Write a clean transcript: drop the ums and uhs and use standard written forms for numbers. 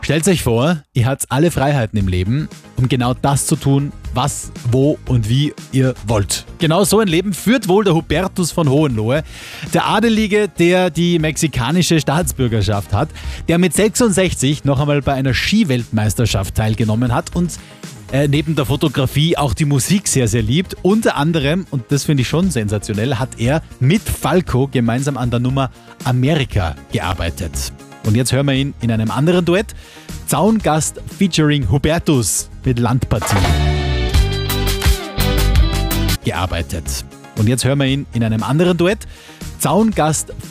Stellt euch vor, ihr habt alle Freiheiten im Leben, um genau das zu tun, was, wo und wie ihr wollt. Genau so ein Leben führt wohl der Hubertus von Hohenlohe, der Adelige, der die mexikanische Staatsbürgerschaft hat, der mit 66 noch einmal bei einer Skiweltmeisterschaft teilgenommen hat und neben der Fotografie auch die Musik sehr, sehr liebt. Unter anderem, und das finde ich schon sensationell, hat er mit Falco gemeinsam an der Nummer Amerika gearbeitet. Und jetzt hören wir ihn in einem anderen Duett. Zaungast featuring Hubertus mit Landpartie. Gearbeitet. Und jetzt hören wir ihn in einem anderen Duett. Zaungast